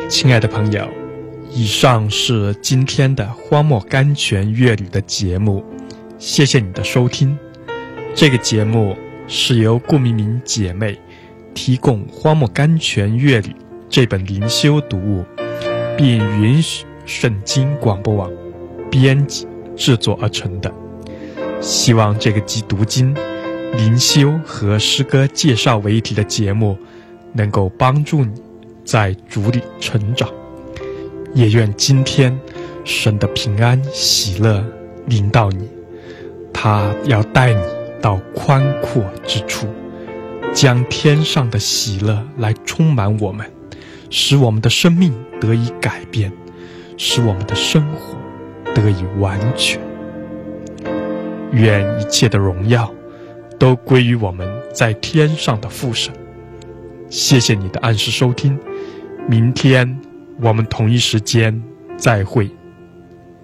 亲爱的朋友，以上是今天的荒漠甘泉乐旅的节目，谢谢你的收听。这个节目是由顾明明姐妹提供荒漠甘泉乐旅这本灵修读物，并允许圣经广播网编辑制作而成的。希望这个集读经、灵修和诗歌介绍为一体的节目能够帮助你在主里成长，也愿今天神的平安喜乐临到你，他要带你到宽阔之处，将天上的喜乐来充满我们，使我们的生命得以改变，使我们的生活得以完全。愿一切的荣耀都归于我们在天上的父神。谢谢你的按时收听，明天我们同一时间再会。